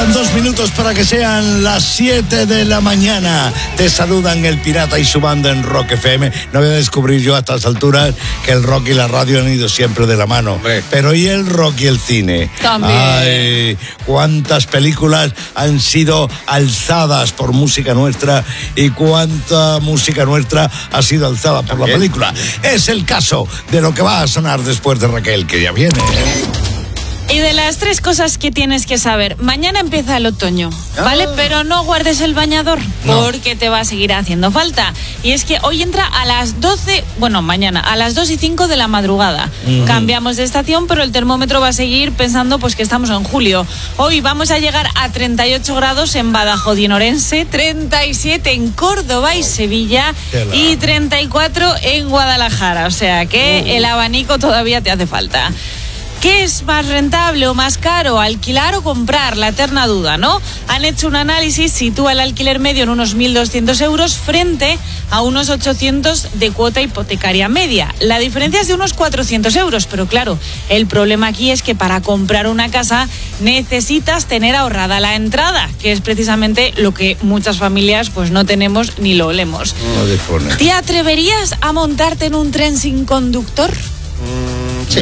Faltan 2 minutos para que sean las 7 de la mañana. Te saludan el Pirata y su banda en Rock FM. No voy a descubrir yo a estas alturas que el rock y la radio han ido siempre de la mano. Hombre. Pero ¿y el rock y el cine? También. Ay, cuántas películas han sido alzadas por música nuestra y cuánta música nuestra ha sido alzada por la película. Es el caso de lo que va a sonar después de Raquel, que ya viene. Y de las 3 cosas que tienes que saber, mañana empieza el otoño, ¿vale? Pero no guardes el bañador, porque te va a seguir haciendo falta. Y es que hoy entra a las 12, mañana, a las 2:05 de la madrugada. Cambiamos de estación, pero el termómetro va a seguir pensando pues que estamos en julio. Hoy vamos a llegar a 38 grados en Badajoz y en Orense, 37 en Córdoba y Sevilla y 34 en Guadalajara. O sea que el abanico todavía te hace falta. ¿Qué es más rentable o más caro, alquilar o comprar? La eterna duda, ¿no? Han hecho un análisis, sitúa el alquiler medio en unos 1.200 euros frente a unos 800 de cuota hipotecaria media. La diferencia es de unos 400 euros, pero claro, el problema aquí es que para comprar una casa necesitas tener ahorrada la entrada, que es precisamente lo que muchas familias pues no tenemos ni lo olemos. No dispone. ¿Te atreverías a montarte en un tren sin conductor? Sí.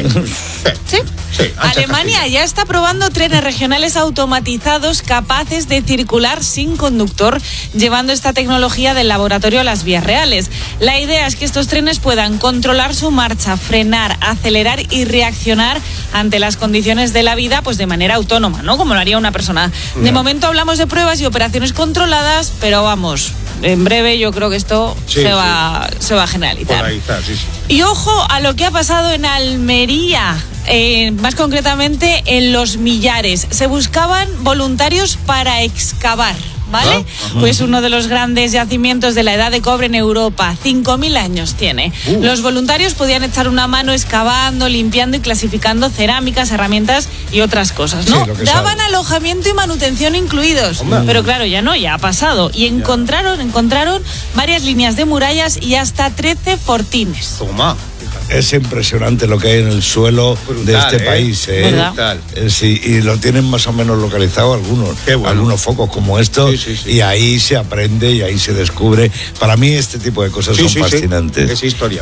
Alemania ya está probando trenes regionales automatizados capaces de circular sin conductor, llevando esta tecnología del laboratorio a las vías reales. La idea es que estos trenes puedan controlar su marcha, frenar, acelerar y reaccionar ante las condiciones de la vida pues de manera autónoma, ¿no? Como lo haría una persona. De momento hablamos de pruebas y operaciones controladas, pero vamos, en breve yo creo que esto se va a generalizar. Por ahí está, sí. Y ojo a lo que ha pasado en Almería. Más concretamente en Los Millares. Se buscaban voluntarios para excavar, ¿vale? Pues uno de los grandes yacimientos de la edad de cobre en Europa, 5.000 años tiene. Los voluntarios podían echar una mano excavando, limpiando y clasificando cerámicas, herramientas y otras cosas, ¿no? Daban alojamiento y manutención incluidos. Pero claro, ya ha pasado. Y encontraron varias líneas de murallas y hasta 13 fortines. Toma. Es impresionante lo que hay en el suelo de este país. ¿Verdad? Sí, y lo tienen más o menos localizado algunos focos como estos, sí. Y ahí se aprende y ahí se descubre. Para mí este tipo de cosas son fascinantes. Es historia.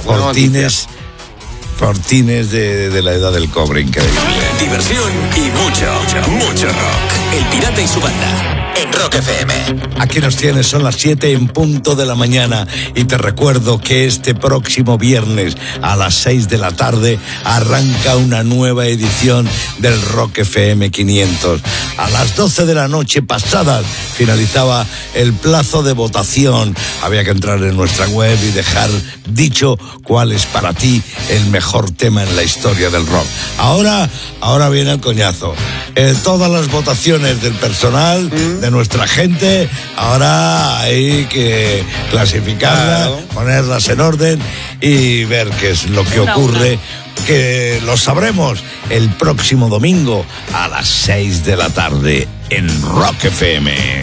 Fortines de la edad del cobre, increíble. Diversión y mucho rock. El Pirata y su banda en Rock FM. Aquí nos tienes, son las 7 en punto de la mañana y te recuerdo que este próximo viernes a las 6 de la tarde arranca una nueva edición del Rock FM 500. A las 12 de la noche pasadas finalizaba el plazo de votación. Había que entrar en nuestra web y dejar dicho cuál es para ti el mejor tema en la historia del rock. Ahora viene el coñazo. Todas las votaciones del personal, de nuestra gente, ahora hay que clasificarlas, ponerlas en orden y ver qué es lo que ocurre, que lo sabremos el próximo domingo a las 6 de la tarde en Rock FM.